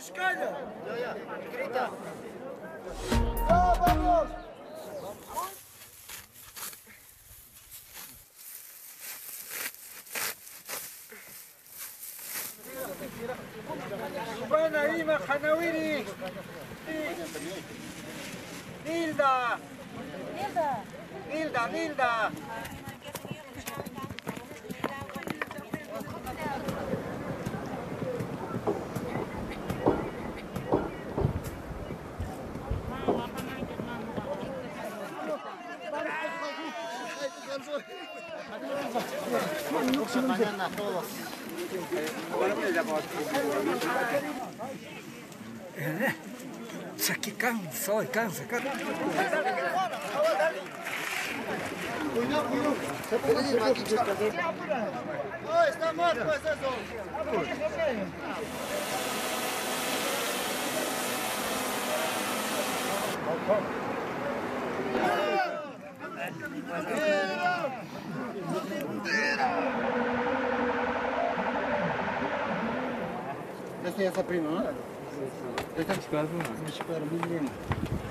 Escalha! Grita! Vamos! شوفانا إيما خناويني نيلدا نيلدا نيلدا Mañana todos. Isso aqui cansa, cansa. Está morto, mas é só. Esta é essa prima, não é? Esta é a menina.